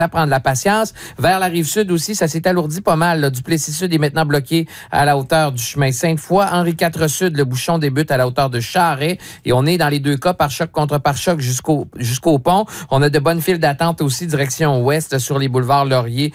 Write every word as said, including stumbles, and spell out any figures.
à prendre la patience. Vers la Rive-Sud aussi, ça s'est alourdi pas mal. Là. Duplessis-Sud est maintenant bloqué à la hauteur du chemin Sainte-Foy. Henri quatre Sud, le bouchon débute à la hauteur de Charest. Et on est dans les deux cas par choc contre par choc jusqu'au jusqu'au pont. On a de bonnes files d'attente aussi direction ouest sur les boulevards Laurier